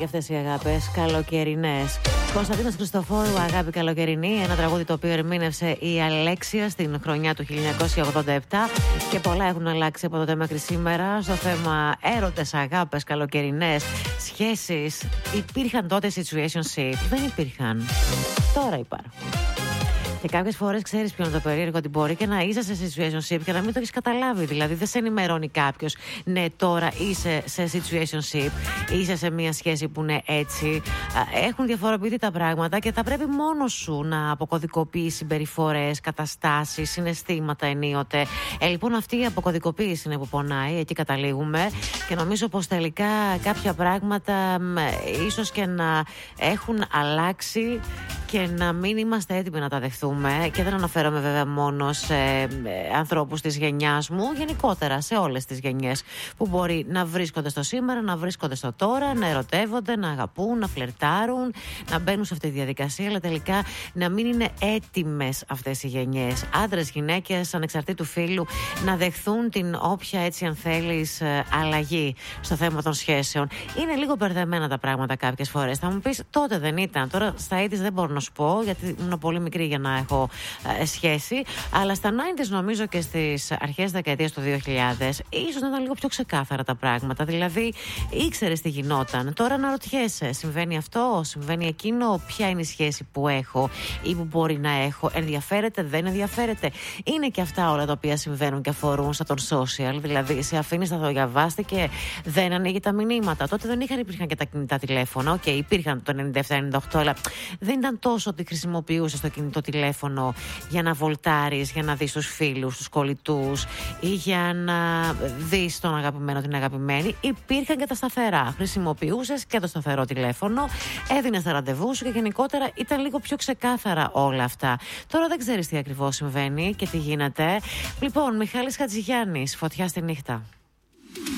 και αυτές οι αγάπες καλοκαιρινές. Κωνσταντίνος Χριστοφόρου, αγάπη καλοκαιρινή. Ένα τραγούδι το οποίο ερμήνευσε η Αλέξια στην χρονιά του 1987. Και πολλά έχουν αλλάξει από τότε μέχρι σήμερα. Στο θέμα έρωτες, αγάπες καλοκαιρινές, σχέσεις. Υπήρχαν τότε situationship? Δεν υπήρχαν. Τώρα υπάρχουν. Και κάποιες φορές ξέρεις ποιο είναι το περίεργο, ότι μπορεί και να είσαι σε situationship και να μην το έχεις καταλάβει. Δηλαδή δεν σε ενημερώνει κάποιος, ναι, τώρα είσαι σε situationship, είσαι σε μια σχέση που είναι έτσι. Έχουν διαφοροποιηθεί τα πράγματα και θα πρέπει μόνος σου να αποκωδικοποιείς συμπεριφορές, καταστάσεις, συναισθήματα ενίοτε. Λοιπόν, αυτή η αποκωδικοποίηση είναι που πονάει, εκεί καταλήγουμε. Και νομίζω πως τελικά κάποια πράγματα ίσως και να έχουν αλλάξει και να μην είμαστε έτοιμοι να τα δεχθούμε. Και δεν αναφέρομαι βέβαια μόνο σε ανθρώπους της γενιάς μου, γενικότερα σε όλες τις γενιές που μπορεί να βρίσκονται στο σήμερα, να βρίσκονται στο τώρα, να ερωτεύονται, να αγαπούν, να φλερτάρουν, να μπαίνουν σε αυτή τη διαδικασία, αλλά τελικά να μην είναι έτοιμες αυτές οι γενιές. Άντρες, γυναίκες, ανεξαρτήτου φύλου, να δεχθούν την όποια, έτσι αν θέλεις, αλλαγή στο θέμα των σχέσεων. Είναι λίγο μπερδεμένα τα πράγματα κάποιες φορές. Θα μου πεις, τότε δεν ήταν. Τώρα στα 80's δεν μπορώ να σου πω, γιατί ήμουν πολύ μικρή για να έχω σχέση. Αλλά στα 90's νομίζω και στις αρχές δεκαετίας του 2000 ίσως να ήταν λίγο πιο ξεκάθαρα τα πράγματα. Δηλαδή ήξερες τι γινόταν. Τώρα αναρωτιέσαι, συμβαίνει αυτό, συμβαίνει εκείνο, ποια είναι η σχέση που έχω ή που μπορεί να έχω, ενδιαφέρεται, δεν ενδιαφέρεται. Είναι και αυτά όλα τα οποία συμβαίνουν και αφορούν στα των social. Δηλαδή σε αφήνεις να το διαβάστηκε, δεν ανοίγει τα μηνύματα. Τότε δεν υπήρχαν και τα κινητά τηλέφωνα. Οκ, υπήρχαν το 97-98, αλλά δεν ήταν τόσο ότι χρησιμοποιούσες το κινητό τηλέφωνο για να βολτάρεις, για να δεις τους φίλους, τους κολλητούς ή για να δεις τον αγαπημένο, την αγαπημένη. Υπήρχαν και τα σταθερά. Χρησιμοποιούσες και το σταθερό τηλέφωνο, έδινες τα ραντεβού σου και γενικότερα ήταν λίγο πιο ξεκάθαρα όλα αυτά. Τώρα δεν ξέρεις τι ακριβώς συμβαίνει και τι γίνεται. Λοιπόν, Μιχάλης Χατζηγιάννης, Φωτιά στη νύχτα.